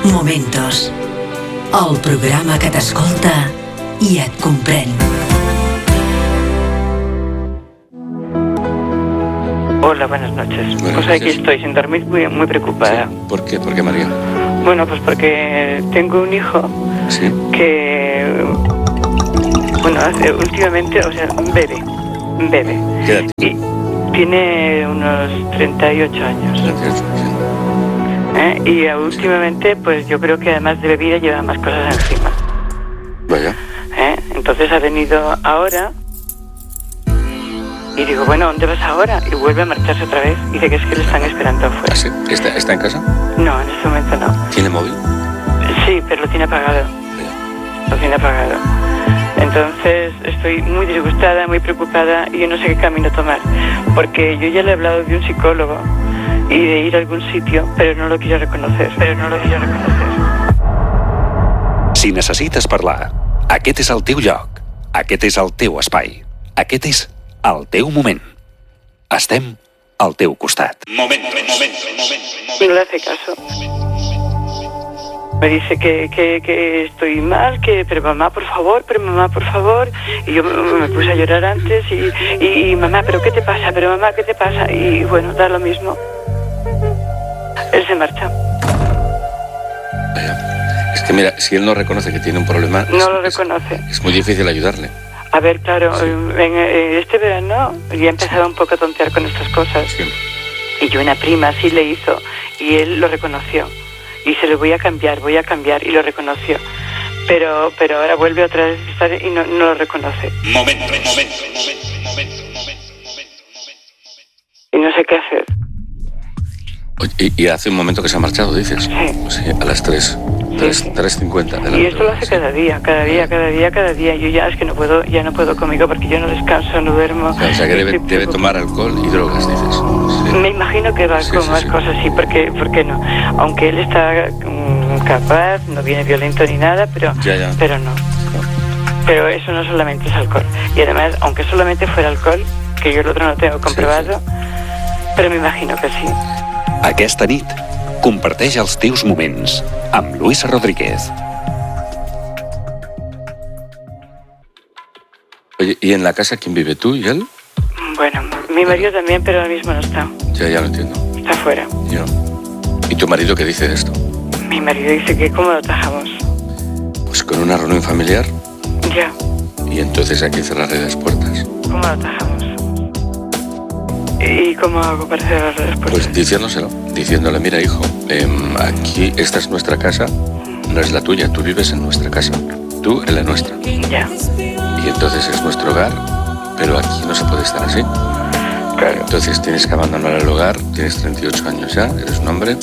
Momentos. El programa que t'escolta i et comprèn. Hola, buenas noches. Pues aquí estoy sin dormir, muy preocupada. Sí. ¿Por qué? ¿Por qué, María? Bueno, pues porque tengo un hijo que, bueno, últimamente, o sea, un bebé. ¿Qué edad tiene? Y tiene unos 38 años. 38, sí. Y últimamente, pues yo creo que además de bebida lleva más cosas encima. Vaya. Entonces ha venido ahora y digo, bueno, ¿dónde vas ahora? Y vuelve a marcharse otra vez. Dice que es que le están esperando afuera. ¿Ah, sí? ¿Está en casa? No, en este momento no. ¿Tiene móvil? Sí, pero lo tiene apagado. Lo tiene apagado. Entonces estoy muy disgustada, muy preocupada y yo no sé qué camino tomar. Porque yo ya le he hablado de un psicólogo y de ir a algún sitio, però no lo quiero reconocer. Si necessites parlar, aquest és el teu lloc. Aquest és el teu espai. Aquest és el teu moment. Estem al teu costat. Momento. No le hace caso. Me dice que estoy mal, pero mamá, por favor. Y yo me puse a llorar antes y mamá, ¿pero qué te pasa? Y bueno, da lo mismo. Él se marcha. Es que mira, si él no reconoce que tiene un problema... No lo reconoce. Es muy difícil ayudarle. A ver, claro, sí. En este verano ya he empezado un poco a tontear con estas cosas. Sí. Y yo una prima sí le hizo y él lo reconoció. Y se lo voy a cambiar, y lo reconoció. Pero ahora vuelve otra vez a estar y no lo reconoce. Momento. Y no sé qué hacer. Oye, y hace un momento que se ha marchado, dices. Sí. A las 3:50 de la Y esto lo hace cada día. Yo ya es que no puedo conmigo porque yo no descanso, no duermo. O sea que debe tomar alcohol y drogas, dices. Sí. Me imagino que va con más cosas, sí, porque no. Aunque él está capaz, no viene violento ni nada, pero no. Pero eso no solamente es alcohol. Y además, aunque solamente fuera alcohol, que yo el otro no tengo comprobado, pero me imagino que sí. Aquesta nit, comparteix els teus moments amb Luisa Rodríguez. Oye, ¿y en la casa quién vive, tú y él? Bueno, mi marido también, pero ahora mismo no está. Ya lo entiendo. Está fuera. Ya. ¿Y tu marido qué dice de esto? Mi marido dice que ¿cómo lo tajamos? Pues con una reunión familiar. Ya. Y entonces hay que cerrarle las puertas. ¿Cómo lo tajamos? ¿Y cómo hago para cerrar las puertas? Pues diciéndole, mira hijo, aquí esta es nuestra casa, no es la tuya, tú vives en nuestra casa, tú en la nuestra. Ya. Y entonces es nuestro hogar, pero aquí no se puede estar así. Claro. Entonces tienes que abandonar el hogar, tienes 38 años ya, eres un hombre.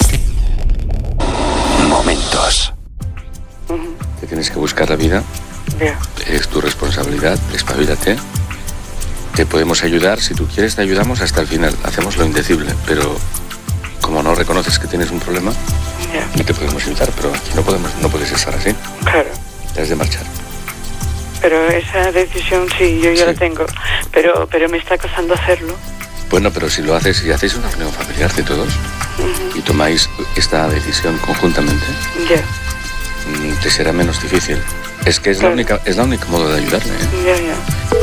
Momentos. Te tienes que buscar la vida. Ya. Es tu responsabilidad, espabilate. Te podemos ayudar, si tú quieres te ayudamos hasta el final, hacemos lo indecible, pero como no reconoces que tienes un problema, no te podemos ayudar, pero aquí no puedes estar así. Claro. Te has de marchar. Pero esa decisión sí, yo ya la tengo, pero me está costando hacerlo. Bueno, pero si lo haces, si hacéis una reunión familiar de todos y tomáis esta decisión conjuntamente, te será menos difícil. Es que es la única modo de ayudarle. Ya.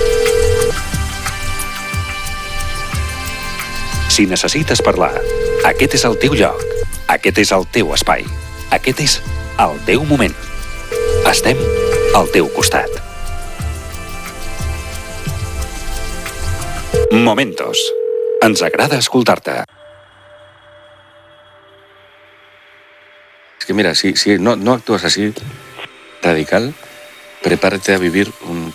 Si necessites parlar, aquest és el teu lloc. Aquest és el teu espai. Aquest és el teu moment. Estem al teu costat. Momentos. Ens agrada escoltar-te. Es que mira, si no actúas así radical, prepárate a vivir un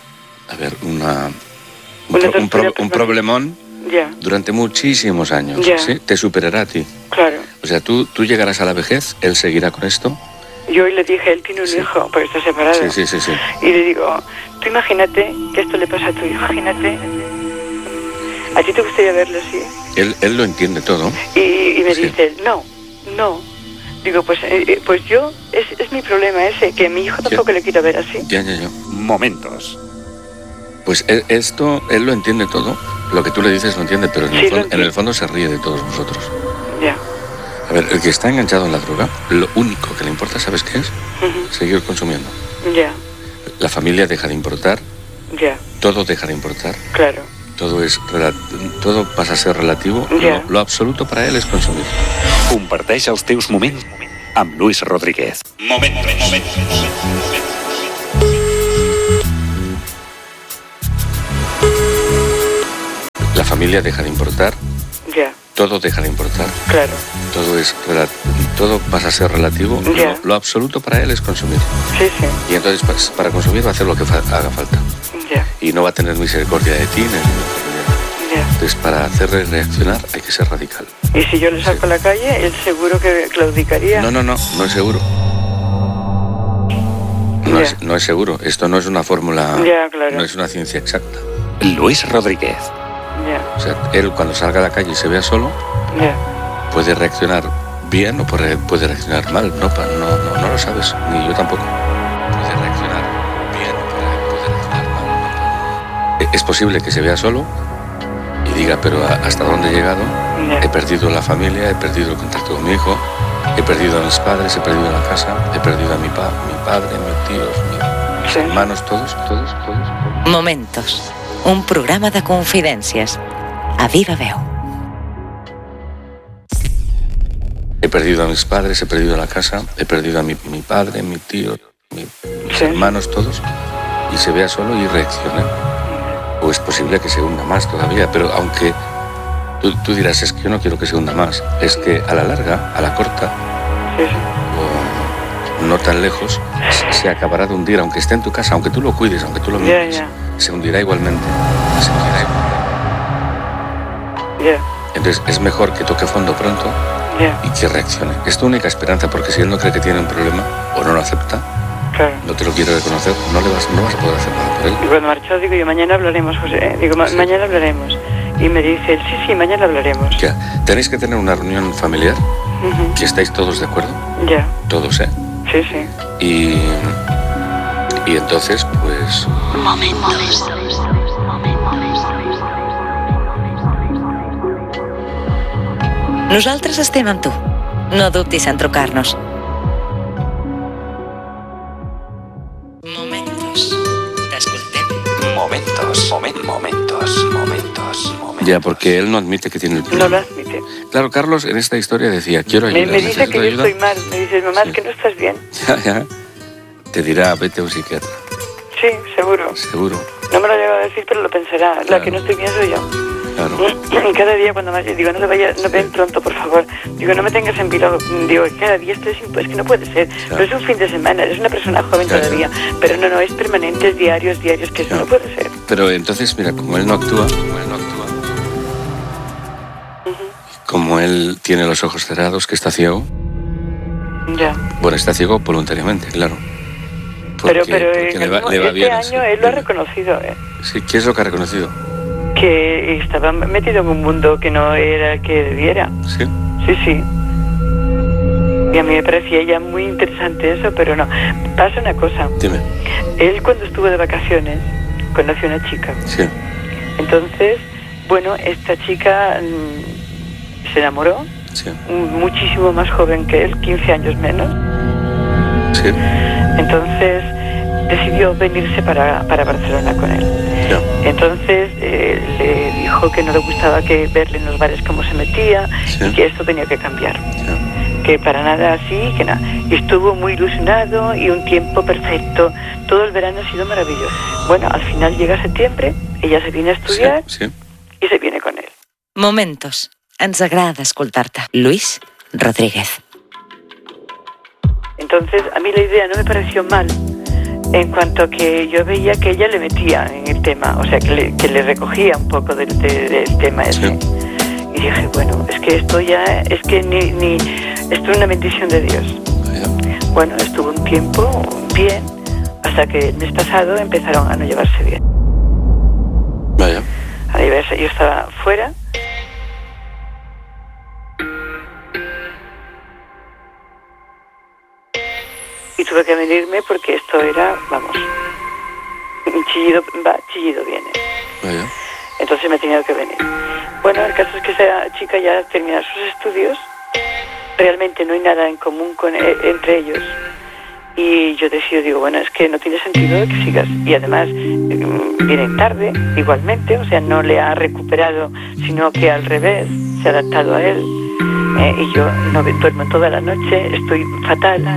problemón durante muchísimos años. ¿Sí? Te superará a ti. Claro. O sea, tú llegarás a la vejez, él seguirá con esto. Yo hoy le dije, él tiene un hijo, porque está separado. Sí. Y le digo, tú imagínate que esto le pasa a tu hijo, imagínate. ¿A ti te gustaría verlo así? Él lo entiende todo. Y me dice, no. Digo, pues yo, es mi problema ese, que a mi hijo tampoco le quiero ver así. Ya. Momentos. Pues esto, él lo entiende todo. Lo que tú le dices lo entiende, pero en el fondo se ríe de todos nosotros. Ya. A ver, el que está enganchado en la droga, lo único que le importa, ¿sabes qué es? Seguir consumiendo. Ya. La familia deja de importar. Ya. Todo deja de importar. Claro. Todo pasa a ser relativo. Ya. Lo absoluto para él es consumir. Comparteix els teus moments amb Luis Rodríguez. Momentos. La familia deja de importar. Ya. Todo deja de importar. Claro. Todo pasa a ser relativo. Ya. Lo absoluto para él es consumir. Sí, sí. Y entonces para consumir va a hacer lo que haga falta. Ya. Y no va a tener misericordia de ti. Ya. Entonces para hacerle reaccionar hay que ser radical. Y si yo le saco a la calle, él seguro que claudicaría. No es seguro. No es seguro. Esto no es una fórmula. Ya, claro. No es una ciencia exacta. Luis Rodríguez. Ya. O sea, él cuando salga a la calle y se vea solo, Ya. puede reaccionar bien o puede reaccionar mal. No lo sabes, ni yo tampoco. Puede reaccionar bien o puede reaccionar mal. Es posible que se vea solo y diga, pero ¿hasta dónde he llegado? Ya. He perdido la familia, he perdido el contacto con mi hijo, he perdido a mis padres, he perdido la casa, he perdido a mi padre, mis tíos, mis hermanos, todos. Momentos. Un programa de confidències. A viva veu. He perdido a mis padres, he perdido la casa, he perdido a mi padre, mi tío, mis hermanos, todos, y se vea solo y reaccione. O es posible que se hunda más todavía, pero aunque tú dirás, es que yo no quiero que se hunda más, es que a la larga, a la corta, o no tan lejos, se acabará de hundir, aunque esté en tu casa, aunque tú lo cuides, aunque tú lo mires, se hundirá igualmente. Entonces es mejor que toque fondo pronto y que reaccione. Es tu única esperanza, porque si él no cree que tiene un problema o no lo acepta, no te lo quiere reconocer, no vas a poder hacer nada por él. Y cuando marchó, digo yo, mañana hablaremos, José. Digo, mañana hablaremos. Y me dice él, sí, mañana hablaremos. Ya. Tenéis que tener una reunión familiar, que estáis todos de acuerdo. Ya. Todos, ¿eh? Sí. Y entonces, pues... Momentos. Nosaltres estem amb tu. No dubtis en trucar-nos. Momentos. T'escoltem. Momentos. Ya, porque él no admite que tiene el problema. No lo admite. Claro, Carlos en esta historia decía, quiero ayuda. Me dice que yo estoy mal. Me dice, mamá, es que no estás bien. Ya. Te dirá, vete a un psiquiatra. Sí, seguro. No me lo ha llegado a decir, pero lo pensará. Claro. La que no estoy bien soy yo. Claro. Cada día cuando me digo, no ven pronto, por favor. Digo, no me tengas en vilo. Digo, cada día esto es que no puede ser. Claro. No es un fin de semana, eres una persona joven todavía. Pero no, es permanente, es diarios, que eso no puede ser. Pero entonces, mira, como él no actúa, como él tiene los ojos cerrados, que está ciego. Ya. Bueno, está ciego voluntariamente, claro. Pero le va este bien, año él lo ha reconocido. Sí, ¿qué es lo que ha reconocido? Que estaba metido en un mundo que no era el que debiera. ¿Sí? Sí. Y a mí me parecía ya muy interesante eso, pero no. Pasa una cosa. Dime. Él cuando estuvo de vacaciones conoció a una chica. Sí. Entonces, bueno, esta chica se enamoró. Sí. Muchísimo más joven que él, 15 años menos. Sí. Entonces decidió venirse para Barcelona con él. Ya. Entonces le dijo que no le gustaba que verle en los bares cómo se metía, y que esto tenía que cambiar. Ya. Que para nada así, que nada. Y estuvo muy ilusionado y un tiempo perfecto. Todo el verano ha sido maravilloso. Bueno, al final llega septiembre, ella se viene a estudiar y se viene con él. Momentos. Ens agrada escoltar-te. Luis Rodríguez. Entonces, a mí la idea no me pareció mal, en cuanto a que yo veía que ella le metía en el tema, o sea, que le recogía un poco del tema ese. Y dije, bueno, es que esto ya, es que esto es una bendición de Dios. Bueno, estuvo un tiempo bien, hasta que el mes pasado empezaron a no llevarse bien. Vaya. Yo estaba fuera. Y tuve que venirme porque esto era, vamos, chillido va, chillido viene. Vaya. Entonces me he tenido que venir. Bueno, el caso es que esa chica ya termina sus estudios realmente no hay nada en común entre ellos. Y yo digo, bueno, es que no tiene sentido que sigas. Y además viene tarde, igualmente, o sea, no le ha recuperado, sino que al revés, se ha adaptado a él. Y yo no duermo toda la noche, estoy fatal.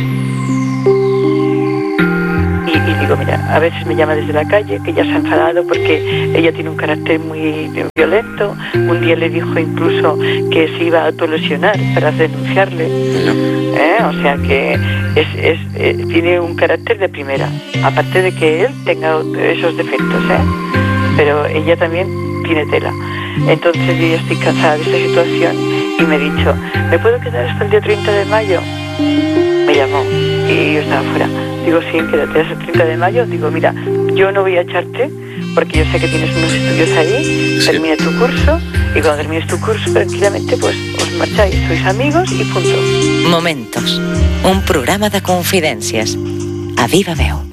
Y digo, mira, a veces me llama desde la calle, que ya se ha enfadado porque ella tiene un carácter muy violento. Un día le dijo incluso que se iba a autolesionar para denunciarle. O sea que tiene un carácter de primera, aparte de que él tenga esos defectos, pero ella también tiene tela. Entonces yo ya estoy cansada de esta situación y me he dicho, ¿me puedo quedar hasta el día 30 de mayo? Me llamó y yo estaba fuera. Digo, sí, quédate hasta el 30 de mayo. Digo, mira, yo no voy a echarte porque yo sé que tienes unos estudios ahí, sí. Termina tu curso y cuando termines tu curso tranquilamente pues os marcháis, sois amigos y punto. Momentos, un programa de confidències a Viva Veu.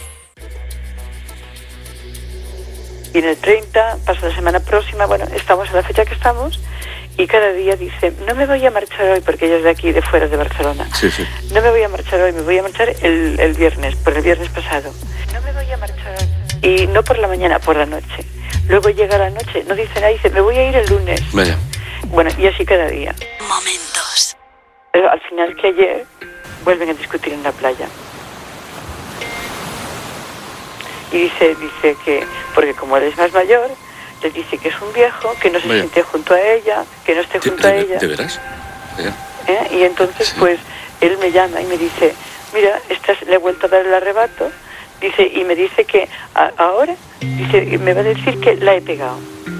Y en el 30, pasa la semana próxima, bueno, estamos en la fecha que estamos y cada día dice, no me voy a marchar hoy porque ella es de aquí, de fuera de Barcelona. Sí, sí. No me voy a marchar hoy, me voy a marchar el viernes, por el viernes pasado. No me voy a marchar hoy. Y no por la mañana, por la noche. Luego llega la noche, no dice nada, dice, me voy a ir el lunes. Vaya. Bueno, y así cada día. Momentos. Pero al final que ayer vuelven a discutir en la playa. Y dice que, porque como él es más mayor, le dice que es un viejo, que no se siente junto a ella, que no esté junto a ella. ¿De veras? Y entonces, sí. Pues, él me llama y me dice, mira, le he vuelto a dar el arrebato, dice, y me dice que ahora, dice, me va a decir que la he pegado.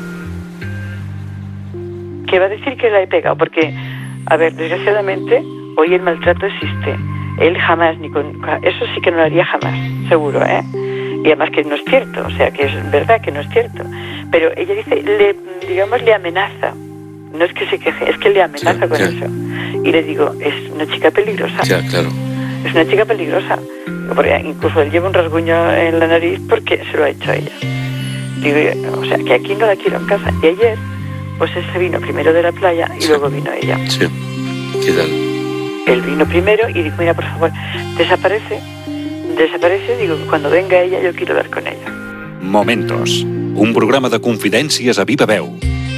Que va a decir que la he pegado, porque, a ver, desgraciadamente, hoy el maltrato existe. Él jamás, eso sí que no lo haría jamás, seguro, Y además que no es cierto, o sea, que es verdad que no es cierto. Pero ella dice, le amenaza. No es que se queje, es que le amenaza con eso. Y le digo, es una chica peligrosa. Ya, claro. Es una chica peligrosa. Porque incluso él lleva un rasguño en la nariz porque se lo ha hecho a ella. Digo, o sea, que aquí no la quiero en casa. Y ayer, pues él se vino primero de la playa y luego vino ella. Sí. ¿Qué tal? Él vino primero y dijo, mira, por favor, desaparece, digo, cuando venga ella yo quiero hablar con ella. Momentos, un programa de confidències a Viva Veu.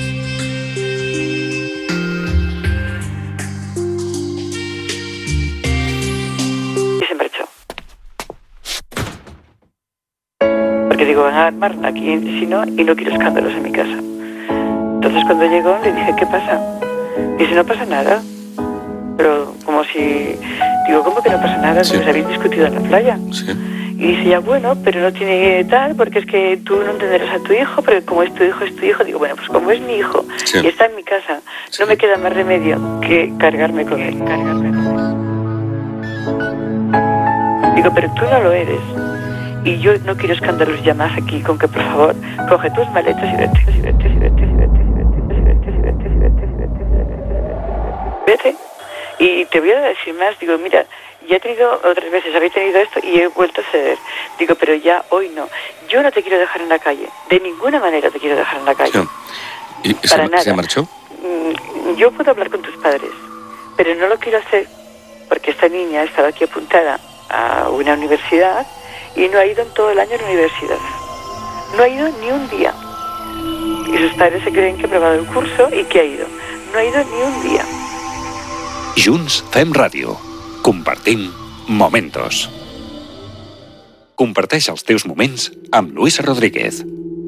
Y se marchó. Porque digo, van a armarla aquí, si no, y no quiero escándalos en mi casa. Entonces cuando llegó le dije, ¿qué pasa? Dice, no pasa nada. Pero como si... Digo, ¿cómo que no pasa nada? Sí. Pues habéis discutido en la playa. Sí. Y dice, ya bueno, pero no tiene tal, porque es que tú no entenderás a tu hijo, porque como es tu hijo, es tu hijo. Digo, bueno, pues como es mi hijo y está en mi casa, no me queda más remedio que cargarme con él. Digo, pero tú no lo eres. Y yo no quiero escándalos ya más aquí, con que por favor, coge tus maletas y vete. Y te voy a decir más, digo, mira, ya he tenido otras veces, habéis tenido esto y he vuelto a ceder. Digo, pero ya hoy no. Yo no te quiero dejar en la calle. De ninguna manera te quiero dejar en la calle. ¿Y para nada. ¿Se marchó? Yo puedo hablar con tus padres, pero no lo quiero hacer porque esta niña estaba aquí apuntada a una universidad y no ha ido en todo el año a la universidad. No ha ido ni un día. Y sus padres se creen que ha aprobado el curso y que ha ido. No ha ido ni un día. Junts fem ràdio. Compartim momentos. Comparteix els teus moments amb Luis Rodríguez.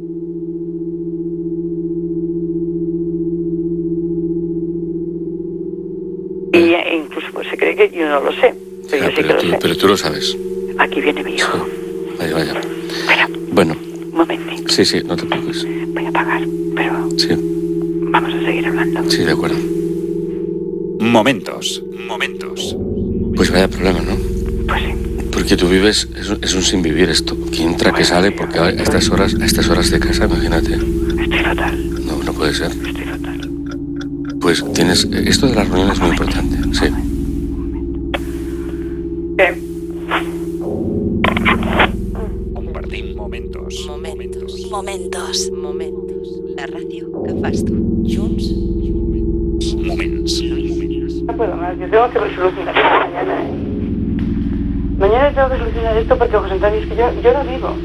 Y incluso pues, se cree que yo no lo sé. Pero, yo sí que lo sé. Pero tú lo sabes. Aquí viene mi hijo. Sí. Vaya. Bueno. Un momentito. Sí, no te preocupes. Voy a apagar, pero... Sí. Vamos a seguir hablando. Sí, de acuerdo. Momentos. Pues vaya problema, ¿no? Pues sí. Porque tú vives, es un sin vivir esto. Que entra, que sale, porque a estas horas de casa, imagínate. Estoy fatal. No puede ser. Estoy fatal. Pues tienes, esto de las reuniones es muy importante, sí. Compartim momentos. La ràdio que fas tu. Junts. Moments. No puedo más, yo tengo que solucionar esto mañana, Mañana tengo que solucionar esto porque, José Antonio, es que yo no vivo.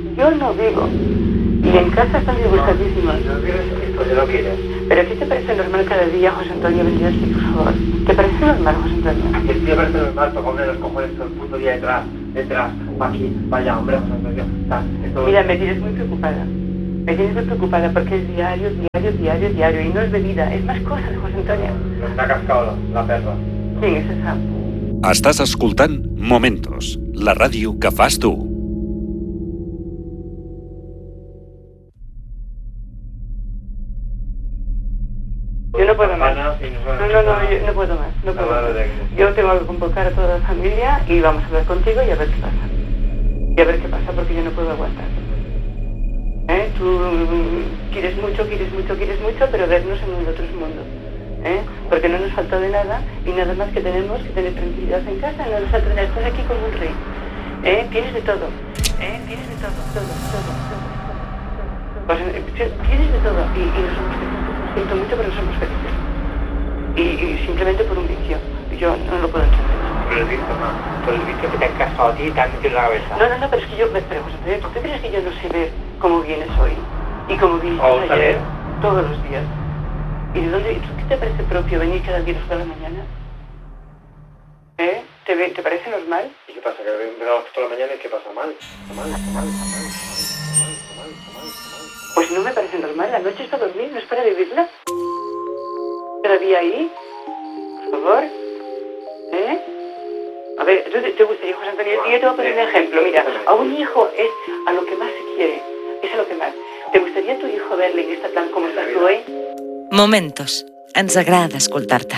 Y en casa están disgustadísimos. No quieres esto, ya lo quieres. ¿Pero qué te parece normal cada día, José Antonio, venir así, por favor? ¿Te parece normal, José Antonio? Que te parece normal tocarme los cojones todo el puto día detrás, aquí, vaya, hombre, José Antonio. Mira, me tienes muy preocupada. Me tienes muy preocupada porque es diario, y no es bebida, es más cosas, José Antonio. Nos ha cascado la perra. ¿Quién es esa? Estàs escoltant Momentos, la ràdio que fas tu. Yo no puedo más. No, yo no puedo más. No puedo más. Yo tengo que convocar a toda la familia y vamos a hablar contigo y a ver qué pasa. Porque yo no puedo aguantar. Tú quieres mucho, pero vernos en otros mundos. Porque no nos falta de nada y nada más que tenemos que tener tranquilidad en casa, no nos falta de nada, estás aquí como un rey. Tienes de todo. Tienes de todo. Tienes de todo y no somos felices. Siento mucho, pero no somos felices. Y simplemente por un vicio. Yo no lo puedo entender. Por el vicio que te han casado a ti y te han metido en la cabeza. No, pero es que yo... Pero, José, ¿tú te crees que yo no sé ver cómo vienes hoy? Y cómo vienes ayer, todos los días. ¿Y de dónde? ¿Qué te parece propio venir cada día a la mañana? ¿Te parece normal? ¿Y qué pasa? ¿Que venimos toda la mañana y qué pasa? Mal. Pues no me parece normal. La noche es para dormir, no es para vivirla. ¿Todavía ahí? Por favor. A ver, ¿te gustaría, José Antonio? Yo te voy a poner un ejemplo. Mira, a un hijo es a lo que más se quiere. Es a lo que más. ¿Te gustaría a tu hijo verle en esta plan como estás tú hoy? Momentos. Ens agrada escoltar-te.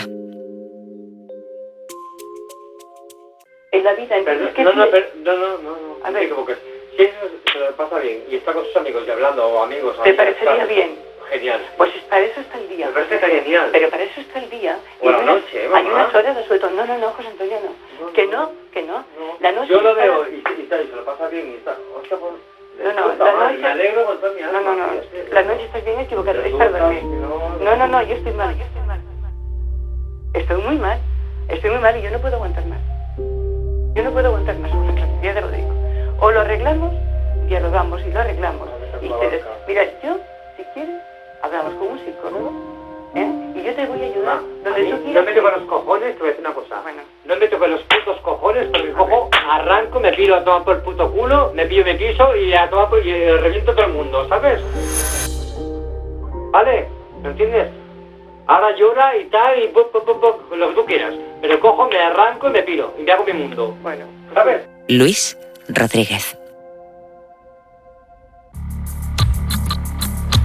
En la vida, entonces, ¿qué No. A ver. Si eso se lo pasa bien y está con sus amigos y hablando, o amigos... ¿Te parecería bien? Genial. Pues para eso está el día. Me parece genial. Pero para eso está el día. O la noche, mamá. Hay unas horas de suelto. No, José Antonio, no. Que no. La noche... Yo lo veo y se lo pasa bien y está... Hostia, pues... la noche... Me alegro con toda mi alma. No. La noche estás bien equivocado. Es para dormir. No, yo estoy mal. Estoy muy mal y yo no puedo aguantar más. José Antonio, ya te lo digo. O lo arreglamos, dialogamos y lo arreglamos. Mira, yo, si quieres, hablamos con un psicólogo, y yo te voy a ayudar donde tú quieras. No me toco los cojones, te voy a decir una cosa. Bueno. No me toco los putos cojones porque cojo, arranco, me piro a tomar por el puto culo, me pillo mi piso y a tomar por... y reviento todo el mundo, ¿sabes? ¿Vale? ¿Me entiendes? Ahora llora y tal y lo que tú quieras. Pero cojo, me arranco y me piro y me hago mi mundo. Bueno. ¿Sabes? Luis Rodríguez.